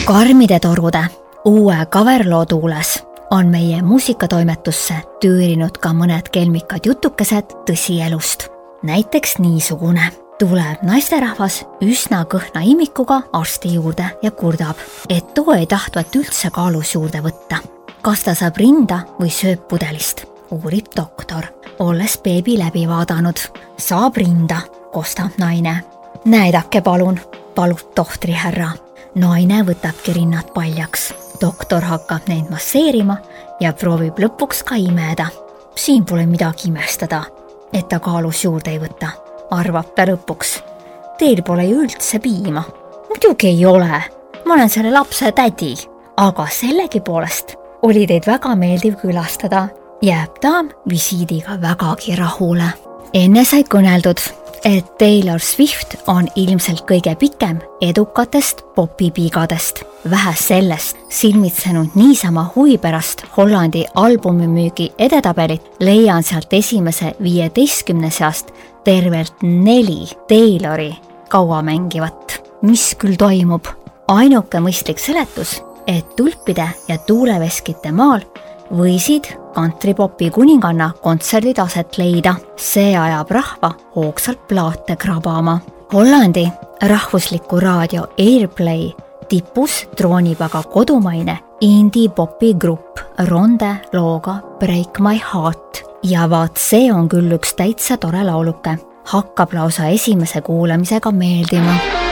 Karmide torude uue coverloo tuules on meie muusikatoimetusse tüürinud ka mõned kelmikad jutukesed tõsielust. Näiteks niisugune. Tuleb naisterahvas üsna kõhna imikuga arsti juurde ja kurdab, et too ei tahtvat üldse kaalus juurde võtta. Kas ta saab rinda või sööb pudelist? Uurib doktor, olles beebi läbi vaadanud. Saab rinda, kostab naine. Näidake palun, palub tohtri härra. Naine võtabki rinnad paljaks. Doktor hakkab neid masseerima ja proovib lõpuks ka imeda. Siin pole midagi imestada, et ta kaalus juurde ei võta. Arvab ta lõpuks. Teil pole ju üldse piima. Muidugi ei ole. Ma olen selle lapse tädi. Aga sellegipoolest oli teid väga meeldiv külastada. Jääb daam visiidiga vägagi rahule. Enne sai kõneldud, et Taylor Swift on ilmselt kõige pikem edukatest popipiigadest. Vähe sellest silmitsenud niisama huvi pärast Hollandi albumimüügi edetabelit leian sealt esimese 15 seast tervelt 4 Taylori kaua mängivat. Mis küll toimub? Ainuke mõistlik seletus, et tulpide ja tuuleveskite maal võisid countrypopi kuninganna kontserdid aset leida. See ajab rahva hoogsalt plaate krabama. Hollandi rahvusliku raadio Airplay tipus troonib aga kodumaine indie-popi grupp Ronde looga Break My Heart. Ja vaat see on küll üks täitsa tore lauluke. Hakkab lausa esimese kuulamisega meeldima.